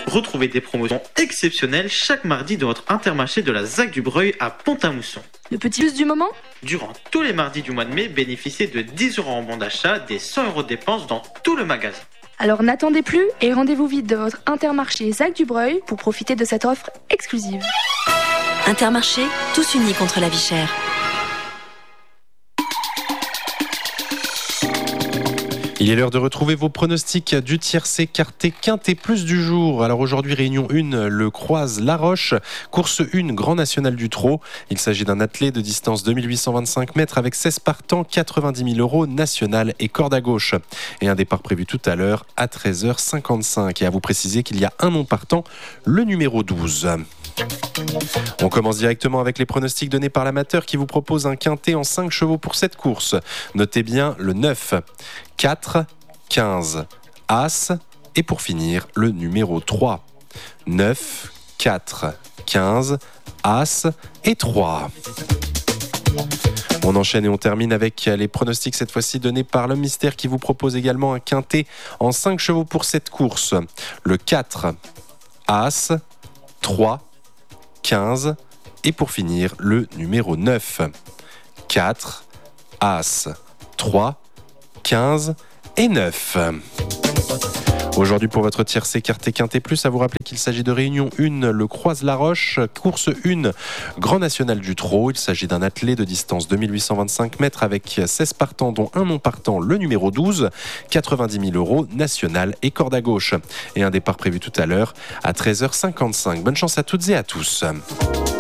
Retrouvez des promotions exceptionnelles chaque mardi dans votre Intermarché de la ZAC du Breuil à Pont-à-Mousson. Le petit plus du moment ? Durant tous les mardis du mois de mai, bénéficiez de 10 € en bon d'achat, des 100 € de dépenses dans tout le magasin. Alors n'attendez plus et rendez-vous vite de votre Intermarché ZAC du Breuil pour profiter de cette offre exclusive. Intermarché, tous unis contre la vie chère. Il est l'heure de retrouver vos pronostics du tiercé quarté quinté plus du jour. Alors aujourd'hui, réunion 1, le Croise-La Roche. Course 1, Grand National du Trot. Il s'agit d'un attelé de distance 2825 mètres avec 16 partants, 90 000 € national et corde à gauche. Et un départ prévu tout à l'heure à 13h55. Et à vous préciser qu'il y a un non partant, le numéro 12. On commence directement avec les pronostics donnés par l'amateur qui vous propose un quintet en 5 chevaux pour cette course. Notez bien le 9, 4, 15, As et pour finir le numéro 3. 9, 4, 15, As et 3. On enchaîne et on termine avec les pronostics cette fois-ci donnés par l'homme mystère qui vous propose également un quintet en 5 chevaux pour cette course. Le 4, As, 3, 15 et pour finir le numéro 9. 4, As, 3, 15 et 9. Aujourd'hui pour votre tiercé quarté quinté plus, à vous rappeler qu'il s'agit de réunion 1, le Croise-La Roche, course 1, Grand National du Trot. Il s'agit d'un attelé de distance 2825 mètres avec 16 partants dont un non partant, le numéro 12, 90 000 € national et corde à gauche. Et un départ prévu tout à l'heure à 13h55. Bonne chance à toutes et à tous.